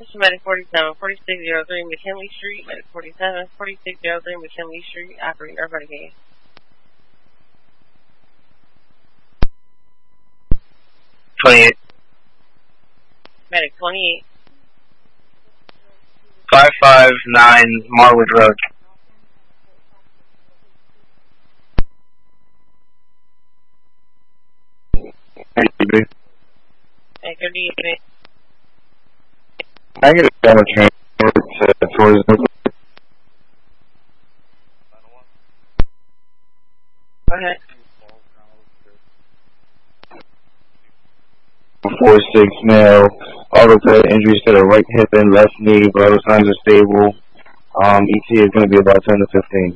This is Medic 47, 4603 McKinley Street, Medic 47, 4603 McKinley Street, operator Renegade. Medic 28. 559 Marwood Road. Medic 38. I get a camera transport towards the... Go ahead. 4-6 male, orthopedic injuries to the right hip and left knee, vital signs are stable. ET is going to be about 10 to 15.